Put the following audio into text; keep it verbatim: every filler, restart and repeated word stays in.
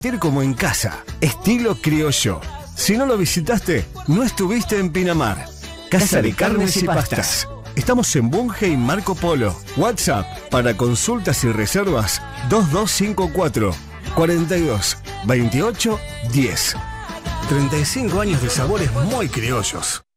como en casa, estilo criollo. Si no lo visitaste, no estuviste en Pinamar. Casa de Carnes y Pastas. Estamos en Bunge y Marco Polo. WhatsApp para consultas y reservas dos dos cinco cuatro, cuarenta y dos, veintiocho, diez. treinta y cinco años de sabores muy criollos.